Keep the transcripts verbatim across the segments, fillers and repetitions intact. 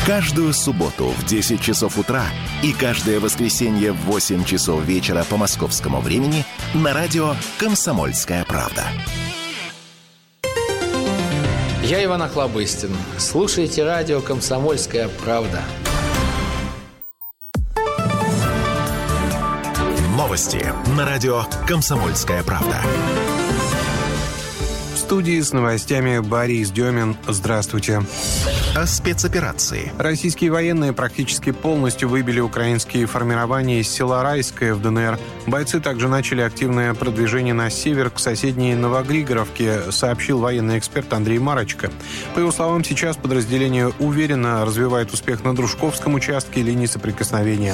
Каждую субботу в десять часов утра и каждое воскресенье в восемь часов вечера по московскому времени на радио «Комсомольская правда». Я Иван Охлобыстин. Слушайте радио «Комсомольская правда». Новости на радио «Комсомольская правда». В студии с новостями Борис Демин. Здравствуйте. О спецоперации. Российские военные практически полностью выбили украинские формирования из села Райское в ДНР. Бойцы также начали активное продвижение на север к соседней Новогригоровке, сообщил военный эксперт Андрей Марочко. По его словам, сейчас подразделение уверенно развивает успех на Дружковском участке линии соприкосновения.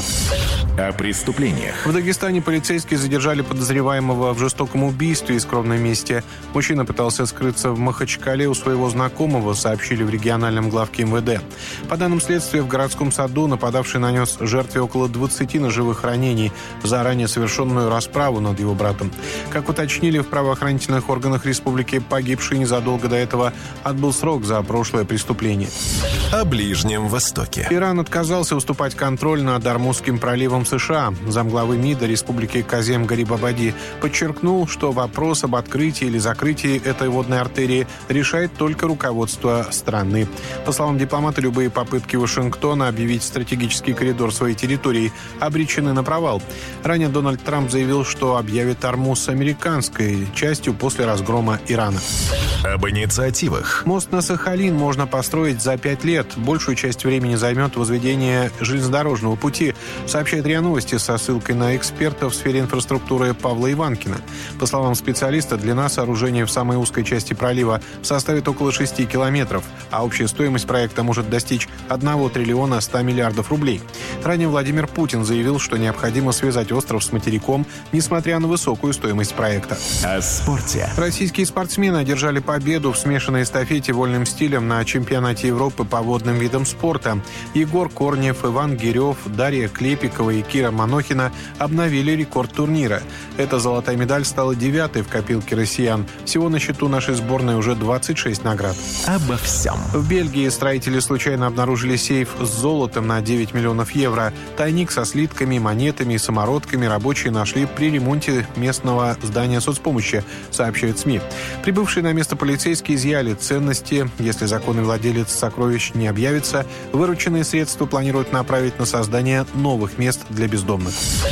О преступлениях. В Дагестане полицейские задержали подозреваемого в жестоком убийстве в скромном месте. Мужчина пытался скрыться в Махачкале у своего знакомого, сообщили в региональном главке эм вэ дэ. По данным следствия, в городском саду нападавший нанес жертве около двадцати ножевых ранений за ранее совершенную расправу над его братом. Как уточнили в правоохранительных органах республики, погибший незадолго до этого отбыл срок за прошлое преступление. О Ближнем Востоке. Иран отказался уступать контроль над Ормузским проливом США. Замглавы МИДа республики Казем Гарибабади подчеркнул, что вопрос об открытии или закрытии этой водной артерии решает только руководство страны. По словам дипломата, любые попытки Вашингтона объявить стратегический коридор своей территории обречены на провал. Ранее Дональд Трамп заявил, что объявит Ормуз американской частью после разгрома Ирана. Об инициативах. Мост на Сахалин можно построить за пять лет. Большую часть времени займет возведение железнодорожного пути, сообщает РИА Новости со ссылкой на эксперта в сфере инфраструктуры Павла Иванкина. По словам специалиста, длина сооружения в самой узкой части пролива составит около шести километров, а общая стоимость проекта может достичь одного триллиона ста миллиардов рублей. Ранее Владимир Путин заявил, что необходимо связать остров с материком, несмотря на высокую стоимость проекта. О спорте. Российские спортсмены одержали победу в смешанной эстафете вольным стилем на чемпионате Европы по водным видам спорта. Егор Корнев, Иван Гирев, Дарья Клепикова и Кира Манохина обновили рекорд турнира. Эта золотая медаль стала девятой в копилке россиян. Всего на счету нашей сборной уже двадцать шесть наград. Обо всем. В Бельгии строители случайно обнаружили сейф с золотом на девять миллионов евро. Тайник со слитками, монетами и самородками рабочие нашли при ремонте местного здания соцпомощи, сообщают СМИ. Прибывшие на место полицейские изъяли ценности. Если законный владелец сокровищ не объявится, вырученные средства планируют направить на создание новых мест для бездомных.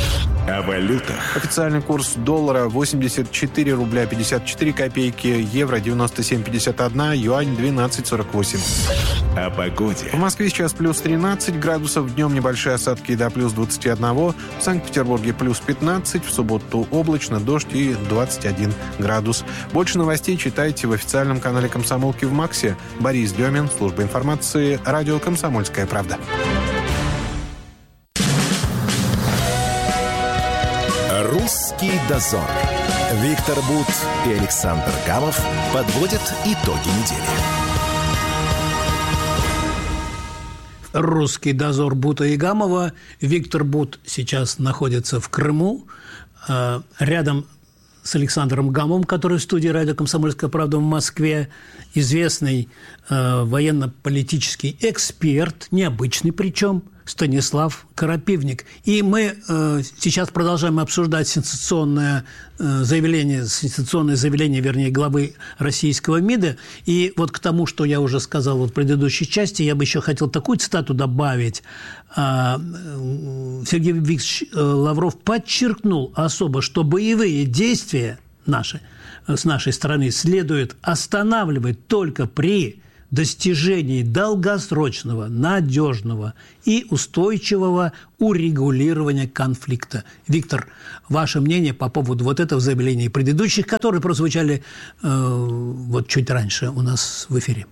О валютах. Официальный курс доллара восемьдесят четыре рубля пятьдесят четыре копейки, евро девяносто семь пятьдесят один, юань двенадцать сорок восемь. О погоде. В Москве сейчас плюс тринадцать градусов, днем небольшие осадки до плюс двадцать один, в Санкт-Петербурге плюс пятнадцать, в субботу облачно, дождь и двадцать один градус. Больше новостей читайте в официальном канале «Комсомолки» в Максе. Борис Демин, служба информации, радио «Комсомольская правда». «Русский дозор». Виктор Бут и Александр Гамов подводят итоги недели. «Русский дозор» Бута и Гамова. Виктор Бут сейчас находится в Крыму, рядом с Александром Гамовым, который в студии радио «Комсомольская правда» в Москве, известный э, военно-политический эксперт, необычный причем, Станислав Крапивник. И мы э, сейчас продолжаем обсуждать сенсационное э, заявление, сенсационное заявление, вернее, главы российского МИДа. И вот к тому, что я уже сказал вот в предыдущей части, я бы еще хотел такую цитату добавить. Э, Сергей Викторович Лавров подчеркнул особо, что боевые действия наши, с нашей стороны следует останавливать только при достижении долгосрочного, надежного и устойчивого урегулирования конфликта. Виктор, ваше мнение по поводу вот этого заявления и предыдущих, которые прозвучали э, вот чуть раньше у нас в эфире?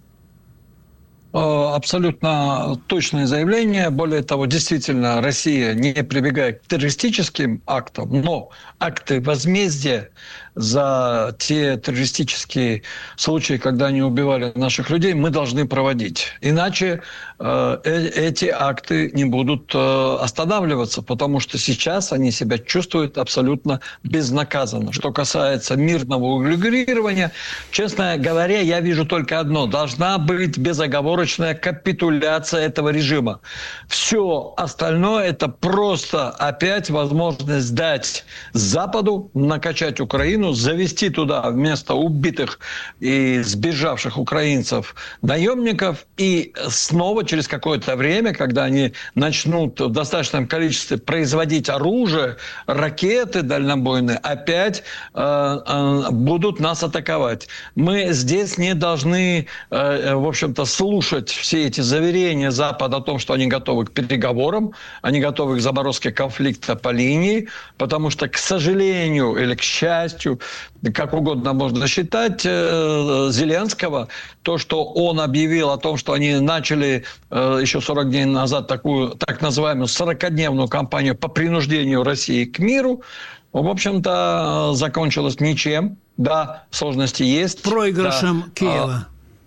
Абсолютно точное заявление. Более того, действительно, Россия не прибегает к террористическим актам, но акты возмездия за те террористические случаи, когда они убивали наших людей, мы должны проводить. Иначе э, эти акты не будут э, останавливаться, потому что сейчас они себя чувствуют абсолютно безнаказанно. Что касается мирного урегулирования, честно говоря, я вижу только одно. Должна быть безоговорочная бессрочная капитуляция этого режима. Все остальное – это просто опять возможность дать Западу накачать Украину, завести туда вместо убитых и сбежавших украинцев наемников, и снова через какое-то время, когда они начнут в достаточном количестве производить оружие, ракеты дальнобойные, опять э, э, будут нас атаковать. Мы здесь не должны, э, в общем-то, слушать все эти заверения Запада о том, что они готовы к переговорам, они готовы к заморозке конфликта по линии, потому что, к сожалению или к счастью, как угодно можно считать, э, Зеленского, то, что он объявил о том, что они начали э, еще сорок дней назад такую так называемую сорокадневную кампанию по принуждению России к миру, в общем-то, закончилось ничем. Да, сложности есть. Проигрышем да, Киева.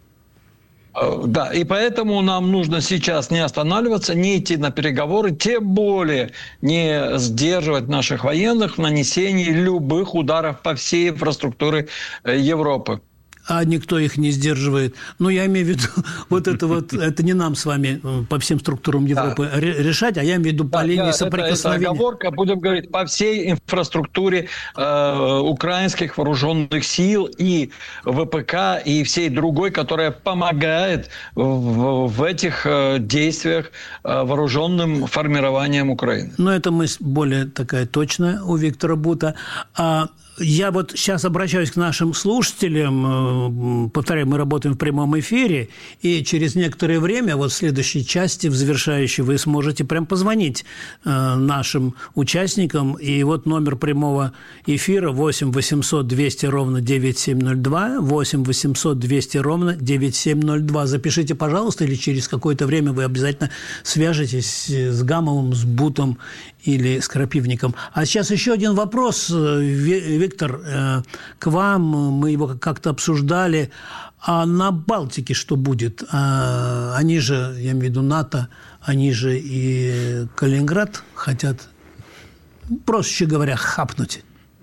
Да, и поэтому нам нужно сейчас не останавливаться, не идти на переговоры, тем более не сдерживать наших военных в нанесении любых ударов по всей инфраструктуре Европы. А никто их не сдерживает. Ну, я имею в виду, вот это вот, это не нам с вами по всем структурам Европы да. решать, а я имею в виду по да, линии я, соприкосновения. Это, это оговорка, будем говорить, по всей инфраструктуре э, украинских вооруженных сил и ВПК, и всей другой, которая помогает в, в этих э, действиях э, вооруженным формированием Украины. Но эта мысль более такая точная у Виктора Бута. А я вот сейчас обращаюсь к нашим слушателям. Повторяю, мы работаем в прямом эфире, и через некоторое время, вот в следующей части, в завершающей, вы сможете прям позвонить нашим участникам. И вот номер прямого эфира восемь восемьсот двести ровно девять семь ноль два, восемь восемьсот двести ровно девять семь ноль два. Запишите, пожалуйста, или через какое-то время вы обязательно свяжетесь с Гамовым, с Бутом или с Крапивником. А сейчас еще один вопрос, Виктор, к вам. Мы его как-то обсуждали. А на Балтике что будет? Они же, я имею в виду НАТО, они же и Калининград хотят, проще говоря, хапнуть.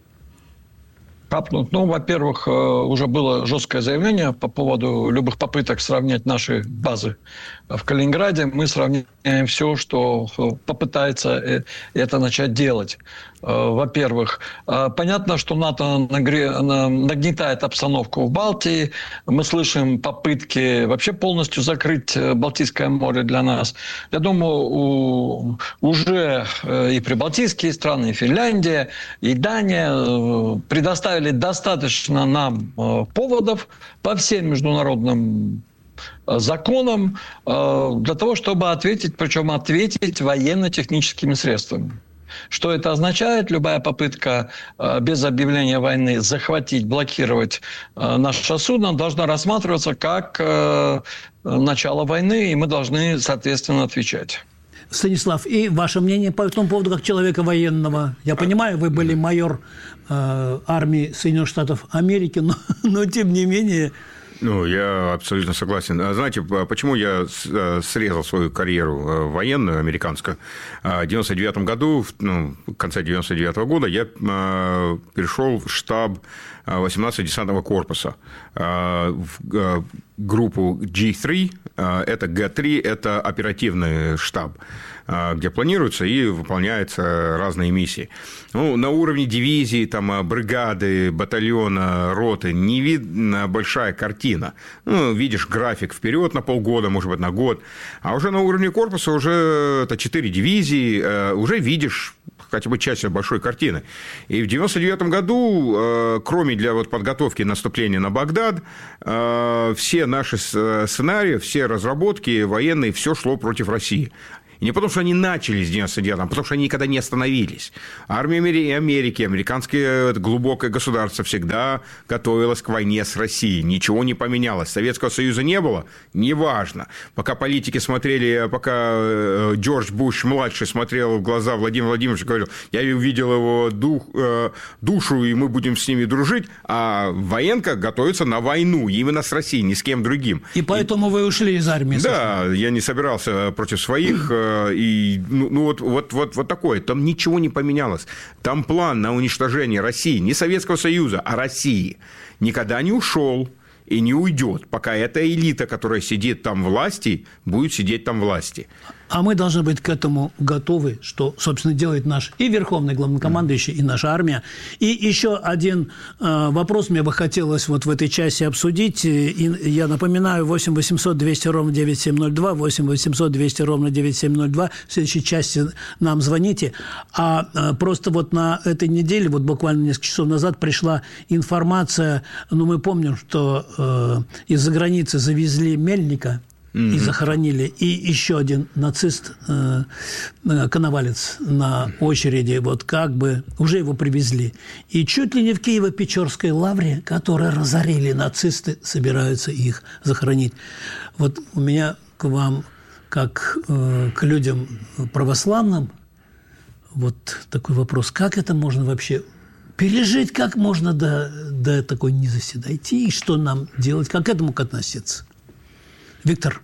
Хапнуть. Ну, во-первых, уже было жесткое заявление по поводу любых попыток сравнять наши базы в Калининграде. Мы сравняем все, что попытается это начать делать. Во-первых, понятно, что НАТО нагнетает обстановку в Балтии. Мы слышим попытки вообще полностью закрыть Балтийское море для нас. Я думаю, уже и прибалтийские страны, и Финляндия, и Дания предоставили достаточно нам поводов по всем международным законам для того, чтобы ответить, причем ответить военно-техническими средствами. Что это означает? Любая попытка без объявления войны захватить, блокировать наше судно должна рассматриваться как начало войны, и мы должны, соответственно, отвечать. Станислав, и ваше мнение по этому поводу как человека военного? Я понимаю, вы были майор э, армии Соединенных Штатов Америки, но, но тем не менее... Ну, я абсолютно согласен. Знаете, почему я срезал свою карьеру военную, американскую? В девяносто девятом году, ну, в конце девяносто девятого года, я перешел в штаб восемнадцатого десантного корпуса в группу джи три, это джи три, это оперативный штаб, где планируются и выполняются разные миссии. Ну, на уровне дивизии, там, бригады, батальона, роты не видна большая картина. Ну, видишь график вперед на полгода, может быть, на год. А уже на уровне корпуса уже это четыре дивизии, уже видишь хотя бы часть большой картины. И в девяносто девятом году, кроме для вот подготовки наступления на Багдад, все наши сценарии, все разработки военные, все шло против России. И не потому, что они начали с девяносто девятого, а потому, что они никогда не остановились. Армия Америки, американское глубокое государство всегда готовилось к войне с Россией. Ничего не поменялось. Советского Союза не было? Неважно. Пока политики смотрели, пока Джордж Буш-младший смотрел в глаза Владимира Владимировича, говорил, я увидел его дух, душу, и мы будем с ними дружить, а военка готовится на войну именно с Россией, ни с кем другим. И поэтому и... вы ушли из армии? Да, я не собирался против своих... И, ну, ну вот, вот, вот, вот такое. Там ничего не поменялось. Там план на уничтожение России, не Советского Союза, а России, никогда не ушел. и не уйдет, пока эта элита, которая сидит там в власти, будет сидеть там в власти. А мы должны быть к этому готовы, что, собственно, делает наш и верховный главнокомандующий, и наша армия. И еще один э, вопрос мне бы хотелось вот в этой части обсудить. И я напоминаю, восемь восемьсот двести ровно девять семь ноль два, восемь восемьсот двести ровно девять семь ноль два. В следующей части нам звоните. А э, просто вот на этой неделе, вот буквально несколько часов назад пришла информация, ну, мы помним, что э, из-за границы завезли Мельника, и захоронили. И еще один нацист, э, коновалец на очереди, вот как бы уже его привезли. И чуть ли не в Киево-Печорской лавре, которые разорили нацисты, собираются их захоронить. Вот у меня к вам, как э, к людям православным, вот такой вопрос. Как это можно вообще пережить, как можно до, до такой низости дойти, и что нам делать, как к этому относиться? Виктор.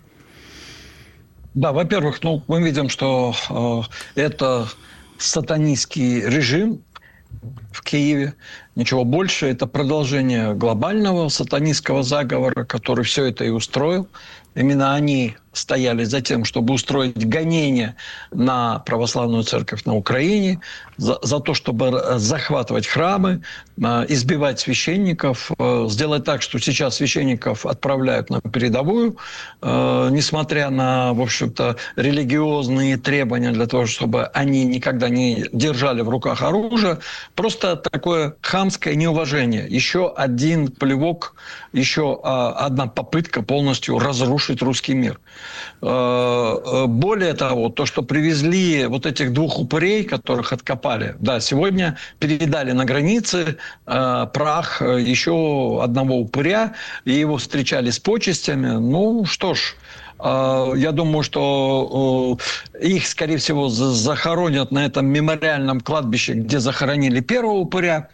Да, во-первых, ну, мы видим, что э, это сатанистский режим в Киеве. Ничего больше. Это продолжение глобального сатанистского заговора, который все это и устроил. Именно они стояли за тем, чтобы устроить гонение на православную церковь на Украине, за, за то, чтобы захватывать храмы, избивать священников, сделать так, что сейчас священников отправляют на передовую, несмотря на, в общем-то, религиозные требования для того, чтобы они никогда не держали в руках оружие. Просто такое хамское неуважение. Еще один плевок, еще одна попытка полностью разрушить русский мир. Более того, то, что привезли вот этих двух упырей, которых откопали, да, сегодня передали на границе э, прах еще одного упыря, и его встречали с почестями. Ну, что ж, э, я думаю, что э, их, скорее всего, захоронят на этом мемориальном кладбище, где захоронили первого упыря.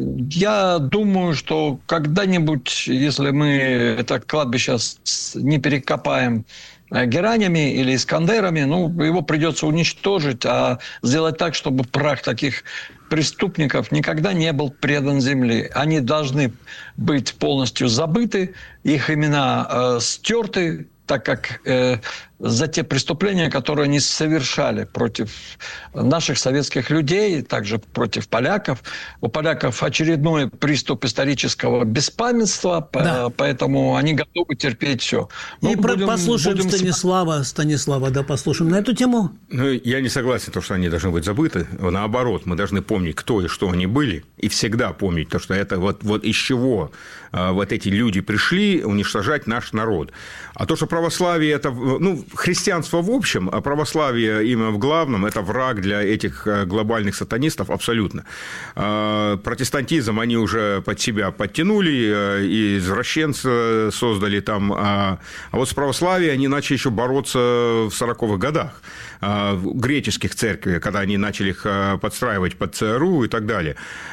Я думаю, что когда-нибудь, если мы это кладбище не перекопаем геранями или искандерами, ну, его придется уничтожить, а сделать так, чтобы прах таких преступников никогда не был предан земле. Они должны быть полностью забыты, их имена э, стерты, так как э, за те преступления, которые они совершали против наших советских людей, также против поляков. У поляков очередной приступ исторического беспамятства, да. Поэтому они готовы терпеть все. И ну, будем, послушаем будем... Станислава, Станислава, да, послушаем на эту тему. Ну, я не согласен, то, что они должны быть забыты. Наоборот, мы должны помнить, кто и что они были, и всегда помнить то, что это вот, вот из чего вот эти люди пришли уничтожать наш народ. А то, что православие – это, ну, христианство в общем, а православие именно в главном – это враг для этих глобальных сатанистов абсолютно. Протестантизм они уже под себя подтянули, и извращенцы создали там. А вот с православием они начали еще бороться в сороковых годах, в греческих церквях, когда они начали их подстраивать под ЦРУ и так далее.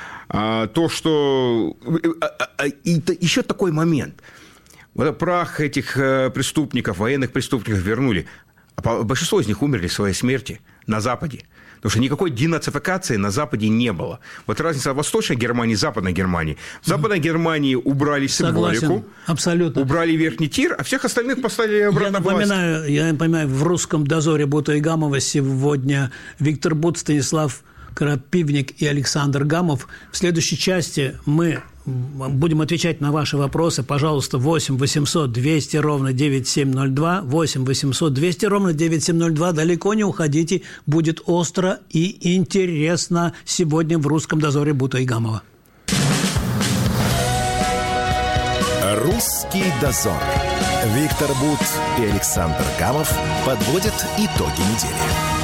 То, что... И еще такой момент. Вот прах этих преступников, военных преступников вернули. А большинство из них умерли своей смерти на Западе. Потому что никакой денацификации на Западе не было. Вот разница Восточной Германии и Западной Германии. В Западной Германии убрали символику, согласен, абсолютно. Убрали верхний тир, а всех остальных поставили обратно в власть. Я напоминаю, в русском дозоре Бута и Гамова сегодня Виктор Бут, Станислав Крапивник и Александр Гамов. В следующей части мы будем отвечать на ваши вопросы. Пожалуйста, восемь восемьсот двести ровно девять семь ноль два, восемь восемьсот двести ровно девять семь ноль два. Далеко не уходите, будет остро и интересно сегодня в русском дозоре Бута и Гамова. Русский дозор. Виктор Бут и Александр Гамов подводят итоги недели.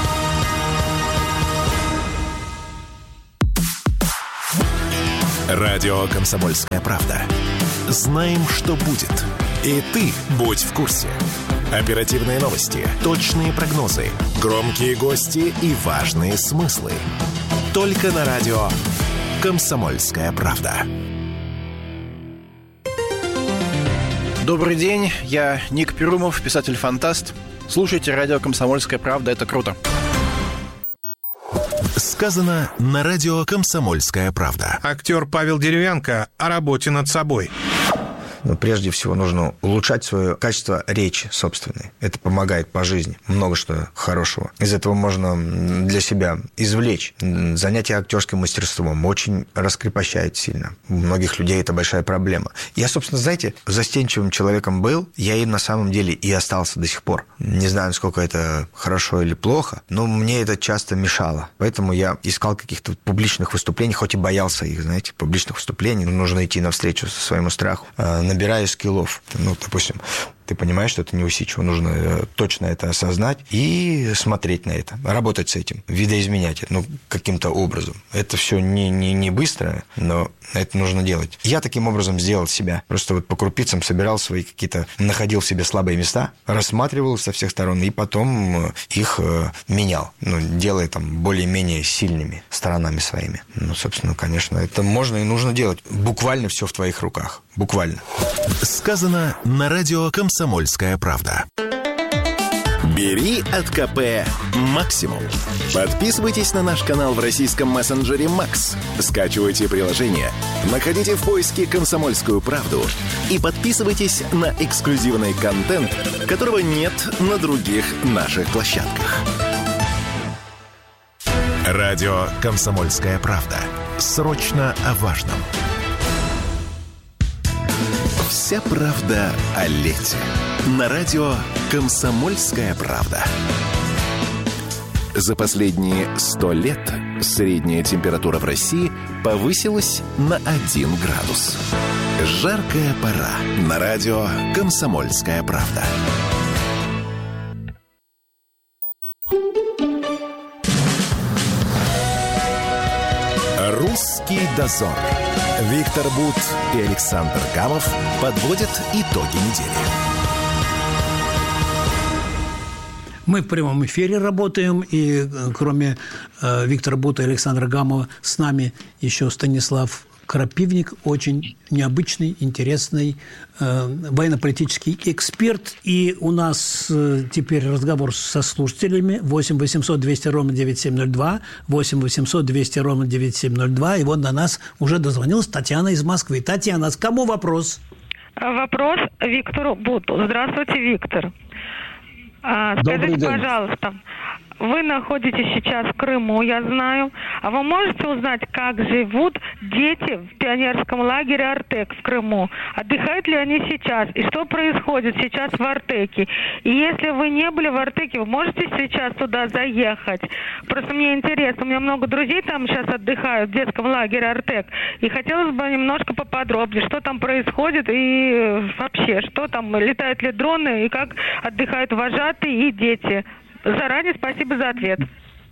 Радио «Комсомольская правда». Знаем, что будет. И ты будь в курсе. Оперативные новости, точные прогнозы, громкие гости и важные смыслы. Только на радио «Комсомольская правда». Добрый день, я Ник Перумов, писатель-фантаст. Слушайте радио «Комсомольская правда», это круто. Сказано на радио «Комсомольская правда». Актер Павел Деревянко о работе над собой. Но прежде всего нужно улучшать свое качество речи собственной. Это помогает по жизни. Много что хорошего. Из этого можно для себя извлечь. Занятие актерским мастерством очень раскрепощает сильно. У многих людей это большая проблема. Я, собственно, знаете, застенчивым человеком был, я им на самом деле и остался до сих пор. Не знаю, насколько это хорошо или плохо, но мне это часто мешало. Поэтому я искал каких-то публичных выступлений, хоть и боялся их, знаете, публичных выступлений. Нужно идти навстречу своему страху. Набираю скиллов. Ну, допустим, ты понимаешь, что это неусидчиво. Нужно точно это осознать и смотреть на это, работать с этим, видоизменять это, ну, каким-то образом. Это все не, не, не быстро, но это нужно делать. Я таким образом сделал себя. Просто вот по крупицам собирал свои какие-то, находил в себе слабые места, рассматривал со всех сторон и потом их менял, ну, делая там более-менее сильными сторонами своими. Ну, собственно, конечно, это можно и нужно делать. Буквально все в твоих руках. Буквально. Сказано на радио «Комсомольская правда». Бери от КП максимум. Подписывайтесь на наш канал в российском мессенджере Макс. Скачивайте приложение, находите в поиске «Комсомольскую правду» и подписывайтесь на эксклюзивный контент, которого нет на других наших площадках. Радио «Комсомольская правда». Срочно о важном. Вся правда о лете. На радио «Комсомольская правда». За последние сто лет средняя температура в России повысилась на один градус. Жаркая пора. На радио «Комсомольская правда». «Русский дозор». Виктор Бут и Александр Гамов подводят итоги недели. Мы в прямом эфире работаем, и кроме э, Виктора Бута и Александра Гамова с нами еще Станислав Крапивник, очень необычный, интересный э, военно-политический эксперт. И у нас э, теперь разговор со слушателями. восемь восемьсот двести ровно девять семь ноль два, восемь восемьсот двести ровно девять семь ноль два. И вот до нас уже дозвонилась Татьяна из Москвы. Татьяна, с кому вопрос? Вопрос Виктору Буту. Здравствуйте, Виктор. А, скажите, пожалуйста, вы находитесь сейчас в Крыму, я знаю. А вы можете узнать, как живут дети в пионерском лагере «Артек» в Крыму? Отдыхают ли они сейчас? И что происходит сейчас в «Артеке»? И если вы не были в «Артеке», вы можете сейчас туда заехать? Просто мне интересно. У меня много друзей там сейчас отдыхают в детском лагере «Артек». И хотелось бы немножко поподробнее, что там происходит и вообще, что там, летают ли дроны, и как отдыхают вожатые и дети. Заранее спасибо за ответ.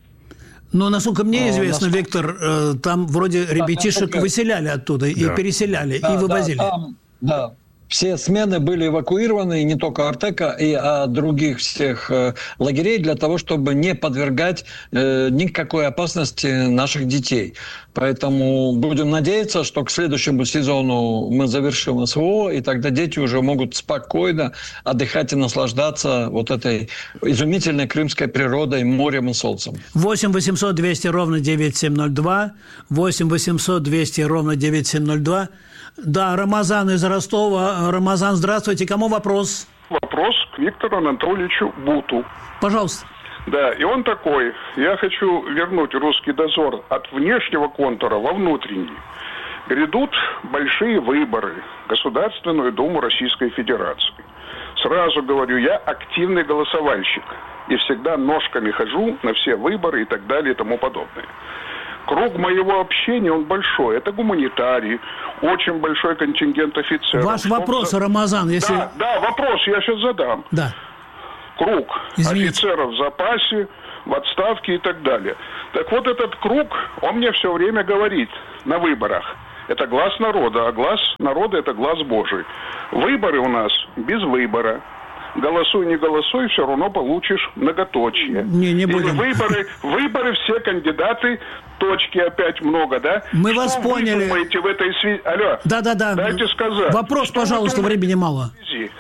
Но, насколько мне известно, а, Виктор, э, там вроде ребятишек да, выселяли оттуда да. и переселяли, да, и вывозили. Да, там, да. Все смены были эвакуированы, не только «Артека», и от других всех э, лагерей, для того, чтобы не подвергать э, никакой опасности наших детей. Поэтому будем надеяться, что к следующему сезону мы завершим СВО, и тогда дети уже могут спокойно отдыхать и наслаждаться вот этой изумительной крымской природой, морем и солнцем. восемь восемьсот двести ровно девять семь ноль два, восемь восемьсот двести ровно девять семь ноль два. Да, Рамазан из Ростова. Рамазан, здравствуйте. Кому вопрос? Вопрос к Виктору Анатольевичу Буту. Пожалуйста. Да, и он такой. Я хочу вернуть русский дозор от внешнего контура во внутренний. Грядут большие выборы в Государственную Думу Российской Федерации. Сразу говорю, я активный голосовальщик. И всегда ножками хожу на все выборы и так далее и тому подобное. Круг моего общения, он большой. Это гуманитарии, очень большой контингент офицеров. Ваш вопрос, за... Рамазан, если... Да, да, вопрос я сейчас задам. Да. Круг Извините. Офицеров в запасе, в отставке и так далее. Так вот этот круг, он мне все время говорит на выборах. Это глаз народа, а глаз народа – это глаз Божий. Выборы у нас без выбора. Голосуй, не голосуй, все равно получишь многоточие. Не, не будем. Или выборы, выборы, все кандидаты, точки опять много, да? Мы что вас вы поняли. думаете в этой связи? Алло, да-да-да. Дайте сказать. Вопрос, что пожалуйста, времени мало. Связи?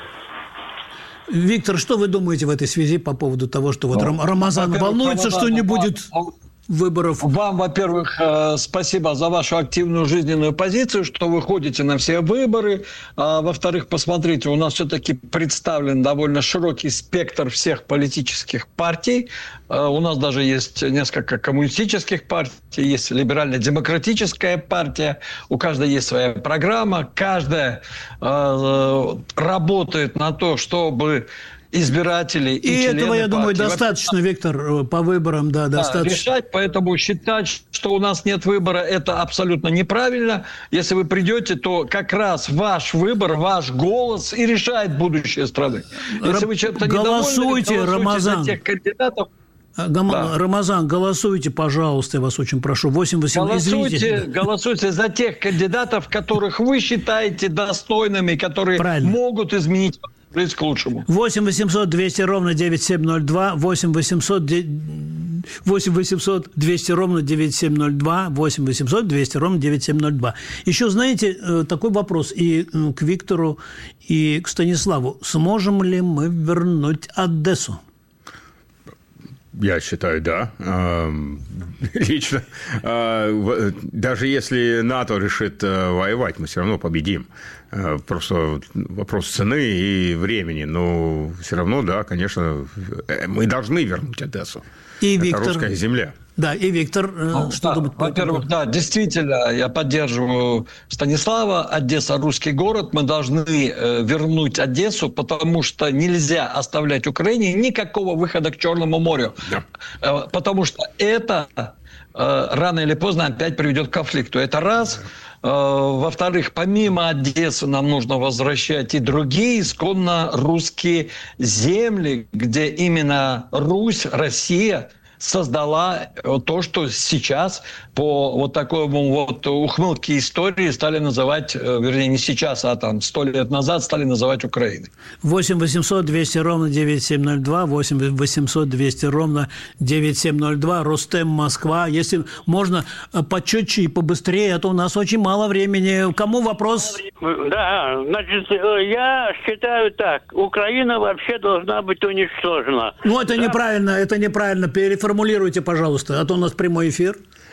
Виктор, что вы думаете в этой связи по поводу того, что вот ну, Рамазан волнуется, что не будет... выборов. Вам, во-первых, спасибо за вашу активную жизненную позицию, что вы ходите на все выборы. А, во-вторых, посмотрите, у нас все-таки представлен довольно широкий спектр всех политических партий. А, у нас даже есть несколько коммунистических партий, есть либерально-демократическая партия, у каждой есть своя программа, каждая а, работает на то, чтобы избирателей и, и члены этого, я партии. думаю, достаточно, Виктор, по выборам, да, достаточно. Да, решать, поэтому считать, что у нас нет выбора, это абсолютно неправильно. Если вы придете, то как раз ваш выбор, ваш голос и решает будущее страны. Если вы чем-то голосуйте, недовольны, Рамазан. голосуйте за тех кандидатов. Гам... Да. Рамазан, голосуйте, пожалуйста, я вас очень прошу. восемь восемьсот, голосуйте, извините. голосуйте за тех кандидатов, которых вы считаете достойными, которые Правильно. могут изменить жизнь к лучшему. восемь восемьсот двести ровно девять семь ноль два, восемь восемьсот двести ровно девять семь ноль два, восемь восемьсот двести ровно девять семь ноль два. Еще, знаете, такой вопрос и к Виктору, и к Станиславу. Сможем ли мы вернуть Одессу? Я считаю, да. Лично. Даже если НАТО решит воевать, мы все равно победим. Просто вопрос цены и времени. Но все равно, да, конечно, мы должны вернуть Одессу. И Это Виктор... русская земля. Да, и Виктор, Ну, что да, думает? Во-первых, да, действительно, я поддерживаю Станислава. Одесса – русский город. Мы должны э, вернуть Одессу, потому что нельзя оставлять Украине никакого выхода к Черному морю. Да. Э, потому что это э, рано или поздно опять приведет к конфликту. Это раз. Э, во-вторых, помимо Одессы нам нужно возвращать и другие исконно русские земли, где именно Русь, Россия создала то, что сейчас по вот такому вот ухмылке истории стали называть, вернее, не сейчас, а там сто лет назад стали называть Украиной. восемь восемьсот двести ровно девять семь ноль два, восемь восемьсот двести ровно девять семь ноль два, Рустем, Москва. Если можно почетче и побыстрее, а то у нас очень мало времени. Кому вопрос? Да, значит, я считаю так. Украина вообще должна быть уничтожена. Ну, это да? неправильно, это неправильно. Переформулируйте, пожалуйста, а то у нас прямой эфир.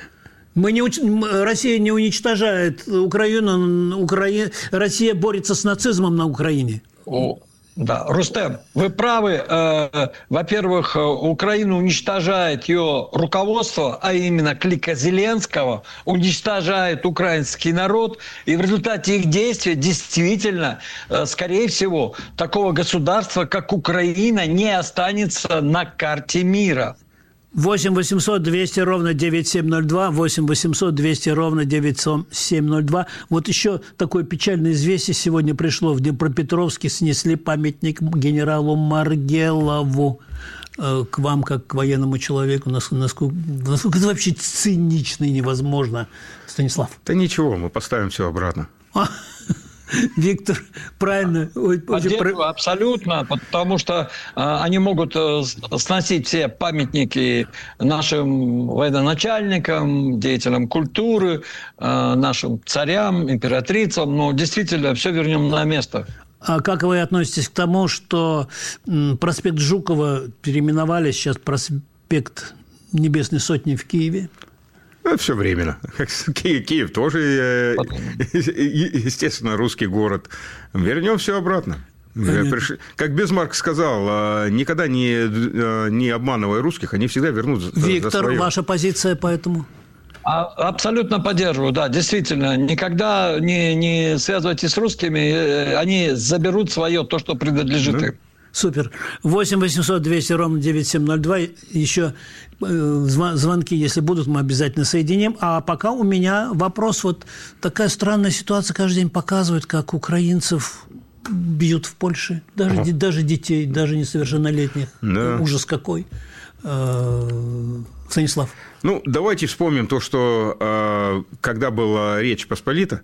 Мы не уч... Россия не уничтожает Украину. Укра... Россия борется с нацизмом на Украине. О, да, Рустем, вы правы. Э, во-первых, Украину уничтожает ее руководство, а именно клика Зеленского, уничтожает украинский народ. И в результате их действий действительно, э, скорее всего, такого государства, как Украина, не останется на карте мира. восемь восемьсот двести ровно девять семь ноль два, восемь восемьсот двести ровно девять семь ноль два. Вот еще такое печальное известие сегодня пришло. В Днепропетровске снесли памятник генералу Маргелову. К вам, как к военному человеку, насколько, насколько это вообще цинично и невозможно, Станислав? Да ничего, мы поставим все обратно. Виктор, правильно. Поддерживаю абсолютно, потому что э, они могут э, сносить все памятники нашим военачальникам, деятелям культуры, э, нашим царям, императрицам, но действительно все вернем на место. А как вы относитесь к тому, что проспект Жукова переименовали, сейчас проспект Небесной Сотни в Киеве? Все временно. Киев, Киев тоже, естественно, русский город. Вернем все обратно. Понятно. Как Бисмарк сказал, никогда не, не обманывая русских, они всегда вернут за, Виктор, за свое. Ваша позиция по этому? Абсолютно поддерживаю, да, действительно. Никогда не, не связывайтесь с русскими, они заберут свое, то, что принадлежит да. им. Супер. восемь восемьсот двести ровно девять семь ноль два. Еще звонки, если будут, мы обязательно соединим. А пока у меня вопрос. Вот такая странная ситуация каждый день показывает, как украинцев бьют в Польше. Даже, ага. даже детей, даже несовершеннолетних. Да. Ужас какой. Станислав. Ну, давайте вспомним то, что когда была Речь Посполита,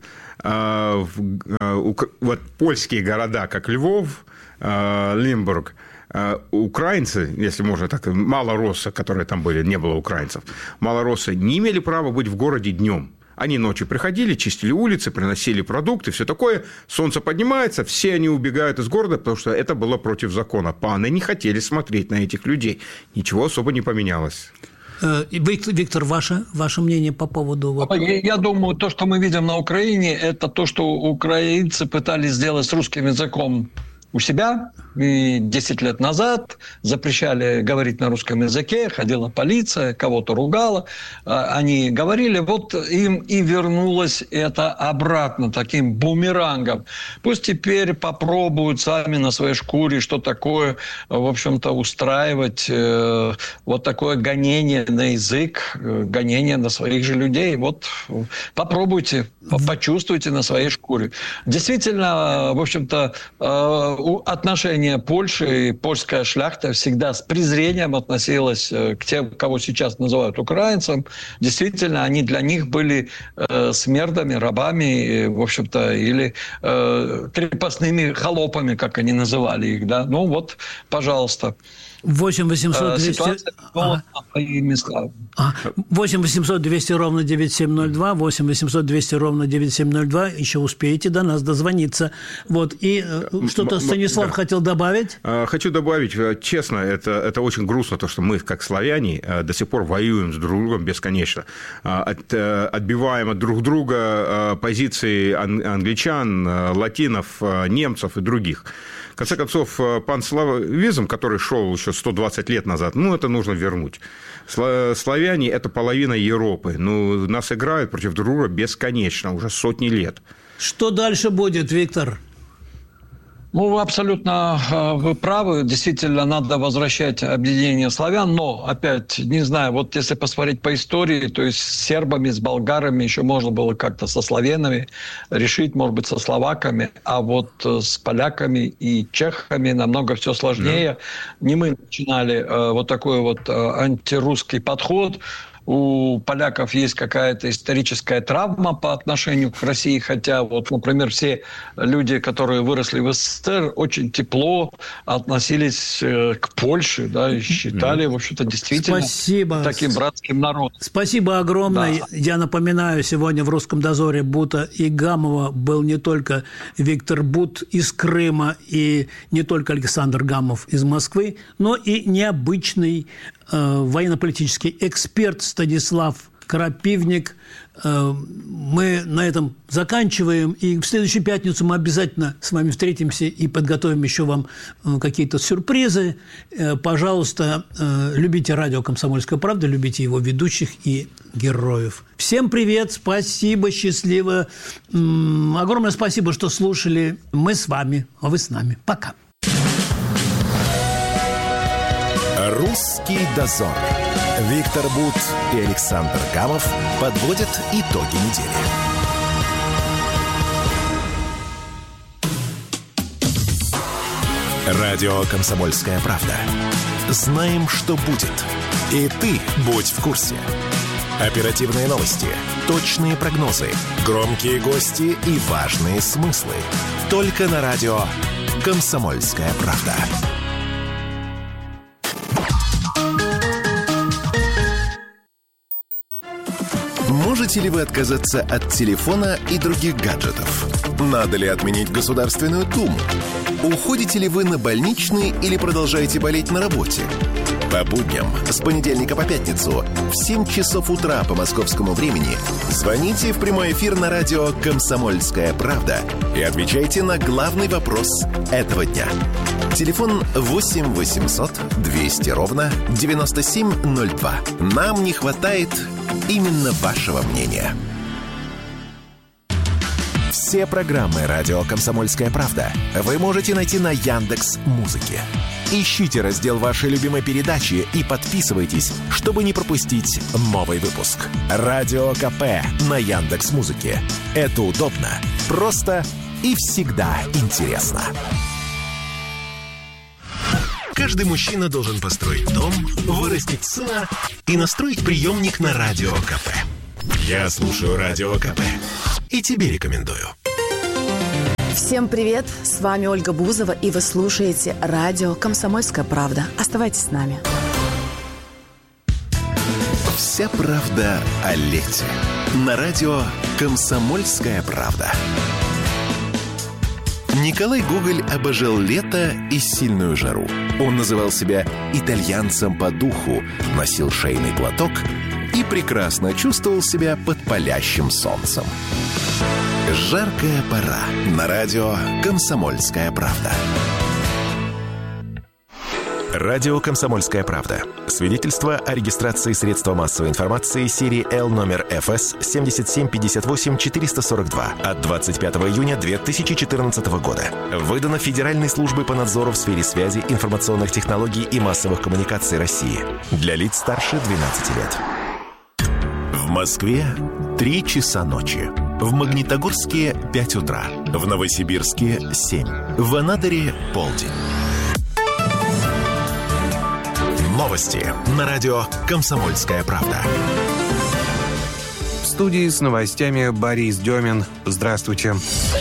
вот польские города, как Львов, Лимбург, украинцы, если можно так, малороссы, которые там были, не было украинцев, малороссы не имели права быть в городе днем. Они ночью приходили, чистили улицы, приносили продукты, все такое. Солнце поднимается, все они убегают из города, потому что это было против закона. Паны не хотели смотреть на этих людей. Ничего особо не поменялось. Виктор, Виктор ваше, ваше мнение по поводу... Вот... Я, я думаю, то, что мы видим на Украине, это то, что украинцы пытались сделать с русским языком у себя. И десять лет назад запрещали говорить на русском языке, ходила полиция, кого-то ругала. Они говорили, вот им и вернулось это обратно таким бумерангом. Пусть теперь попробуют сами на своей шкуре, что такое, в общем-то, устраивать э, вот такое гонение на язык, гонение на своих же людей. Вот попробуйте, почувствуйте на своей шкуре. Действительно, в общем-то, э, отношения Польши и польская шляхта всегда с презрением относилась к тем, кого сейчас называют украинцем. Действительно, они для них были э, смердами, рабами, в общем-то, или э, крепостными холопами, как они называли их. Да? Ну вот, пожалуйста. восемь восемьсот двести... Ага. восемь восемьсот двести ровно девяносто семь ноль два, восемь восемьсот двести ровно девяносто семь ноль два. Еще успеете до нас дозвониться. Вот. И что-то Станислав да. хотел добавить? Хочу добавить, честно, это, это очень грустно, то, что мы, как славяне, до сих пор воюем с друг другом бесконечно. От, отбиваем от друг друга позиции англичан, латинов, немцев и других. В конце концов, панславизм, который шел еще сто двадцать лет назад, ну, это нужно вернуть. Славяне – это половина Европы. Ну, нас играют против друг друга бесконечно, уже сотни лет. Что дальше будет, Виктор? Ну, вы абсолютно вы правы. Действительно, надо возвращать объединение славян. Но, опять, не знаю, вот если посмотреть по истории, то есть с сербами, с болгарами еще можно было как-то со славянами решить, может быть, со словаками. А вот с поляками и чехами намного все сложнее. Да. Не мы начинали вот такой вот антирусский подход. У поляков есть какая-то историческая травма по отношению к России, хотя, вот, например, все люди, которые выросли в СССР, очень тепло относились к Польше, да, и считали, в общем-то, действительно Спасибо. таким братским народом. Спасибо огромное. Да. Я напоминаю, сегодня в «Русском дозоре» Бута и Гамова был не только Виктор Бут из Крыма и не только Александр Гамов из Москвы, но и необычный военно-политический эксперт Станислав Крапивник. Мы на этом заканчиваем. И в следующую пятницу мы обязательно с вами встретимся и подготовим еще вам какие-то сюрпризы. Пожалуйста, любите радио «Комсомольская правда», любите его ведущих и героев. Всем привет, спасибо, счастливо. Огромное спасибо, что слушали. Мы с вами, а вы с нами. Пока. «Русский дозор». Виктор Бут и Александр Гамов подводят итоги недели. Радио «Комсомольская правда». Знаем, что будет. И ты будь в курсе. Оперативные новости, точные прогнозы, громкие гости и важные смыслы. Только на радио «Комсомольская правда». Можете ли вы отказаться от телефона и других гаджетов? Надо ли отменить Государственную Думу? Уходите ли вы на больничный или продолжаете болеть на работе? По будням с понедельника по пятницу в семь часов утра по московскому времени звоните в прямой эфир на радио «Комсомольская правда» и отвечайте на главный вопрос этого дня. Телефон восемь восемьсот двести ровно девяносто семь ноль два. Нам не хватает именно вашего мнения. Все программы радио «Комсомольская правда» вы можете найти на Яндекс.Музыке. Ищите раздел вашей любимой передачи и подписывайтесь, чтобы не пропустить новый выпуск. Радио КП на Яндекс.Музыке. Это удобно, просто и всегда интересно. Каждый мужчина должен построить дом, вырастить сына и настроить приемник на Радио КП. Я слушаю Радио КП и тебе рекомендую. Всем привет, с вами Ольга Бузова, и вы слушаете радио «Комсомольская правда». Оставайтесь с нами. Вся правда о лете. На радио «Комсомольская правда». Николай Гоголь обожал лето и сильную жару. Он называл себя итальянцем по духу, носил шейный платок и прекрасно чувствовал себя под палящим солнцем. Жаркая пора. На радио «Комсомольская правда». Радио «Комсомольская правда». Свидетельство о регистрации средства массовой информации серии Л номер эф эс семь семь пять восемь четыре сорок два от двадцать пятого июня две тысячи четырнадцатого года. Выдано Федеральной службой по надзору в сфере связи, информационных технологий и массовых коммуникаций России. Для лиц старше двенадцати лет. В Москве три часа ночи. В Магнитогорске пять утра. В Новосибирске семь. В Анадыре полдень. Новости на радио «Комсомольская правда». В студии с новостями Борис Демин. Здравствуйте.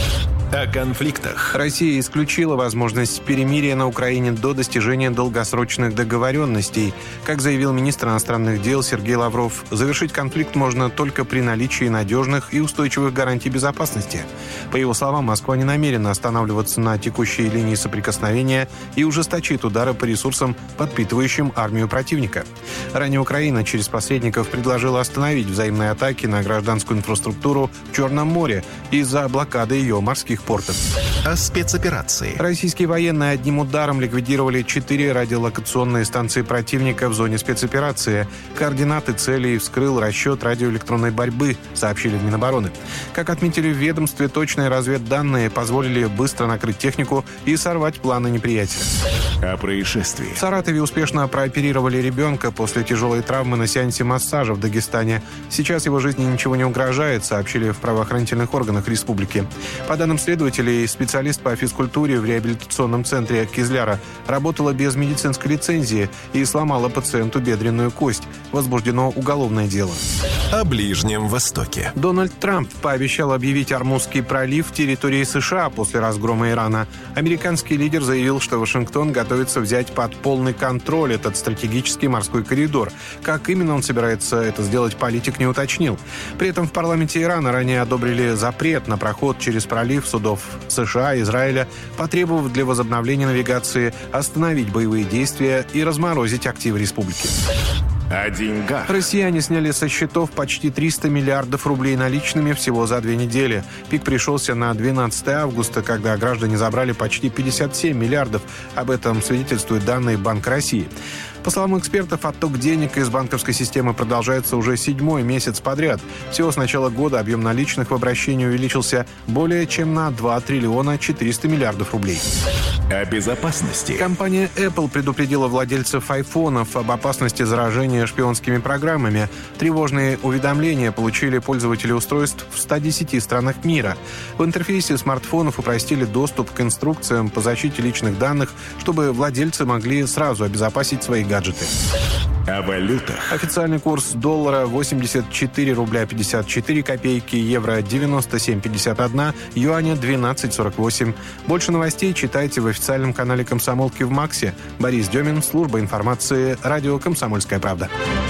О конфликтах. Россия исключила возможность перемирия на Украине до достижения долгосрочных договоренностей. Как заявил министр иностранных дел Сергей Лавров, завершить конфликт можно только при наличии надежных и устойчивых гарантий безопасности. По его словам, Москва не намерена останавливаться на текущей линии соприкосновения и ужесточит удары по ресурсам, подпитывающим армию противника. Ранее Украина через посредников предложила остановить взаимные атаки на гражданскую инфраструктуру в Черном море из-за блокады ее морских портов. О спецоперации. Российские военные одним ударом ликвидировали четыре радиолокационные станции противника в зоне спецоперации. Координаты целей вскрыл расчет радиоэлектронной борьбы, сообщили в Минобороны. Как отметили в ведомстве, точные разведданные позволили быстро накрыть технику и сорвать планы неприятеля. О происшествии. В Саратове успешно прооперировали ребенка после тяжелой травмы на сеансе массажа в Дагестане. Сейчас его жизни ничего не угрожает, сообщили в правоохранительных органах республики. По данным следователей, специалист по физкультуре в реабилитационном центре Кизляра работала без медицинской лицензии и сломала пациенту бедренную кость. Возбуждено уголовное дело. О Ближнем Востоке. Дональд Трамп пообещал объявить Ормузский пролив территорией США после разгрома Ирана. Американский лидер заявил, что Вашингтон готовится взять под полный контроль этот стратегический морской коридор. Как именно он собирается это сделать, политик не уточнил. При этом в парламенте Ирана ранее одобрили запрет на проход через пролив судов США и Израиля, потребовав для возобновления навигации остановить боевые действия и разморозить активы республики. О деньгах. Россияне сняли со счетов почти триста миллиардов рублей наличными всего за две недели. Пик пришелся на двенадцатое августа, когда граждане забрали почти пятьдесят семь миллиардов. Об этом свидетельствуют данные Банка России. По словам экспертов, отток денег из банковской системы продолжается уже седьмой месяц подряд. Всего с начала года объем наличных в обращении увеличился более чем на два триллиона четыреста миллиардов рублей. О безопасности. Компания Apple предупредила владельцев айфонов об опасности заражения шпионскими программами. Тревожные уведомления получили пользователи устройств в ста десяти странах мира. В интерфейсе смартфонов упростили доступ к инструкциям по защите личных данных, чтобы владельцы могли сразу обезопасить свои гаджеты. О валютах. Официальный курс доллара восемьдесят четыре рубля пятьдесят четыре копейки, евро девяносто семь пятьдесят один, юаня двенадцать сорок восемь. Больше новостей читайте в официальном канале «Комсомолки» в Максе. Борис Демин, служба информации, радио «Комсомольская правда».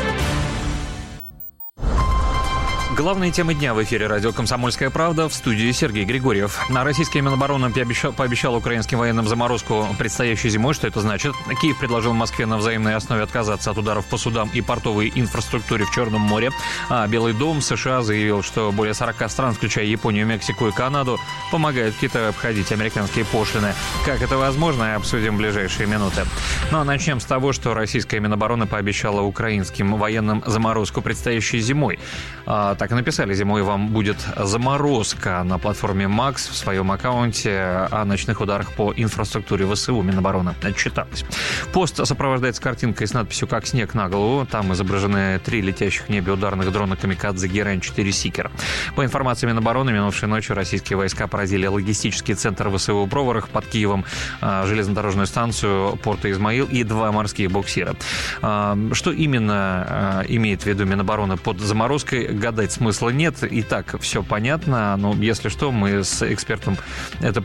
Главные темы дня в эфире радио «Комсомольская правда», в студии Сергей Григорьев. На российская Минобороны пообещал, пообещал украинским военным заморозку предстоящей зимой. Что это значит? Киев предложил Москве на взаимной основе отказаться от ударов по судам и портовой инфраструктуре в Черном море. А Белый дом США заявил, что более сорока стран, включая Японию, Мексику и Канаду, помогают Китаю обходить американские пошлины. Как это возможно, обсудим в ближайшие минуты. Ну а начнем с того, что российская Минобороны пообещала украинским военным заморозку предстоящей зимой. А, так и написали: зимой вам будет заморозка. На платформе Макс в своем аккаунте о ночных ударах по инфраструктуре ВСУ Минобороны отчиталась. Пост сопровождается картинкой с надписью «Как снег на голову». Там изображены три летящих в небе ударных дрона «Камикадзе» Герань четыре «Сикер». По информации Минобороны, минувшей ночью российские войска поразили логистический центр ВСУ в Броварах, под Киевом железнодорожную станцию порта Измаил и два морских буксира. Что именно имеет в виду Минобороны под заморозкой, гадать смысла нет. И так все понятно, но если что, мы с экспертом это